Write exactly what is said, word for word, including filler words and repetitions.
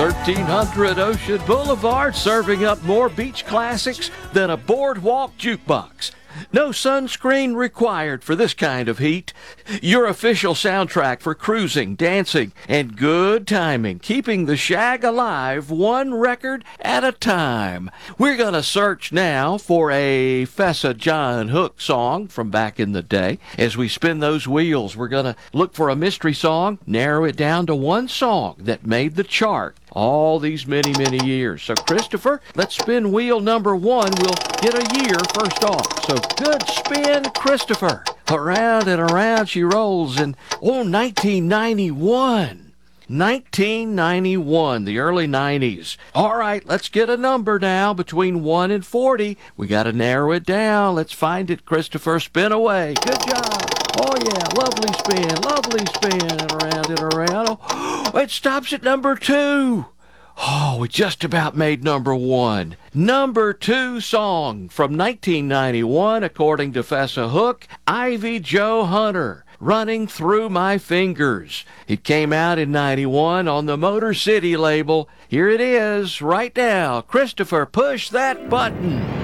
thirteen hundred Ocean Boulevard, serving up more beach classics than a boardwalk jukebox. No sunscreen required for this kind of heat. Your official soundtrack for cruising, dancing, and good timing, keeping the shag alive one record at a time. We're going to search now for a Fessa John Hook song from back in the day. As we spin those wheels, we're going to look for a mystery song, narrow it down to one song that made the chart all these many, many years. So, Christopher, let's spin wheel number one. We'll get a year first off. So, good spin, Christopher. Around and around she rolls in, oh, nineteen ninety-one. nineteen ninety-one, the early nineties. All right, let's get a number now between one and forty. We got to narrow it down. Let's find it, Christopher. Spin away. Good job. Oh, yeah, lovely spin, lovely spin, and around and around. Oh, it stops at number two. Oh, we just about made number one. Number two song from nineteen ninety-one, according to Fessa Hook, Ivy Joe Hunter, Running Through My Fingers. It came out in ninety-one on the Motor City label. Here it is right now. Christopher, push that button.